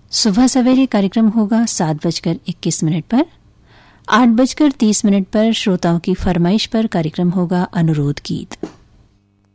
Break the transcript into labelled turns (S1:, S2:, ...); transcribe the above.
S1: सुबह सवेरे कार्यक्रम होगा 7:21 पर। 8:30 पर श्रोताओं की फरमाइश पर कार्यक्रम होगा अनुरोध गीत।